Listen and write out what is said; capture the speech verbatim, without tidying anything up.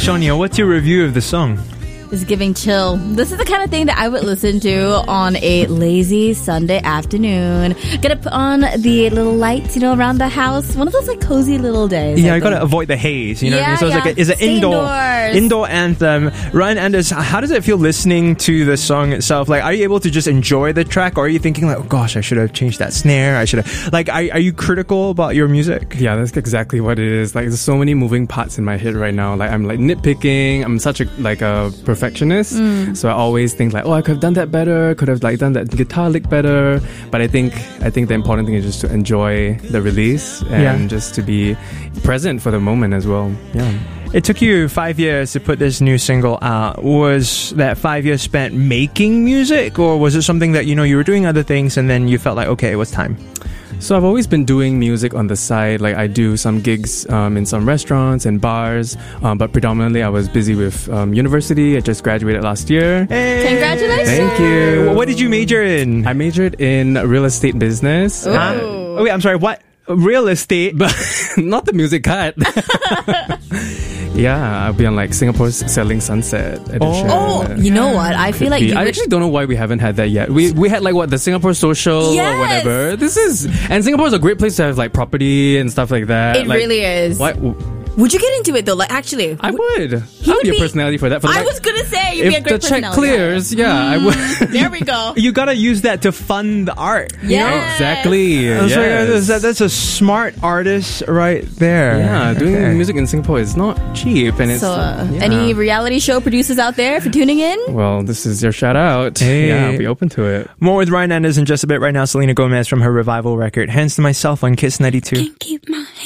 Shawnee, what's your review of the song? Is giving chill. This is the kind of thing that I would listen to on a lazy Sunday afternoon. Gonna put on the little lights, you know, around the house. One of those like cozy little days. Yeah, I I gotta think. avoid the haze. You know, Yeah, so it's yeah. like a, it's an Stay indoor indoors. indoor anthem. Ryan Anders, how does it feel listening to the song itself? Like, are you able to just enjoy the track, or are you thinking like, oh gosh, I should have changed that snare? I should have. Like, are, are you critical about your music? Yeah, that's exactly what it is. Like, there's so many moving parts in my head right now. Like, I'm like nitpicking. I'm such a like a perfectionist. Mm. So I always think like, oh, I could have done that better. Could have like done that guitar lick better. But I think I think the important thing is just to enjoy the release and Yeah. just to be present for the moment as well. Yeah. It took you five years to put this new single out. Was that five years spent making music, or was it something that, you know, you were doing other things and then you felt like, okay, it was time? So I've always been doing music on the side. Like, I do some gigs um, in some restaurants and bars, um, but predominantly I was busy with um, university. I just graduated last year. Hey. Congratulations. Thank you. What did you major in? I majored in real estate business. Ooh. Huh? Oh, wait, I'm sorry, what? Real estate? But not the music cut. Yeah, I'll be on like Singapore's Selling Sunset edition. Oh, you know what? I feel like Be. you I would- actually don't know why we haven't had that yet. We we had like what, the Singapore Social Yes! or whatever. This is, and Singapore is a great place to have like property and stuff like that. It Like, really is. Why? Would you get into it though? Like, actually, I would. I would would be a be- personality for that. For I like, was gonna say you'd if be a great the check personality. clears, yeah, I would. There we go. You gotta use that to fund the art. you know? Yes. Exactly. I was like, yes. that's, that- that's a smart artist right there. Yeah, doing Okay. music in Singapore is not cheap, and it's So, uh, yeah. any reality show producers out there for tuning in? Well, this is your shout out. Hey. Yeah, I'll be open to it. More with Ryan Anders in just a bit. Right now, Selena Gomez from her Revival record. Hands to Myself on Kiss ninety-two. Keep my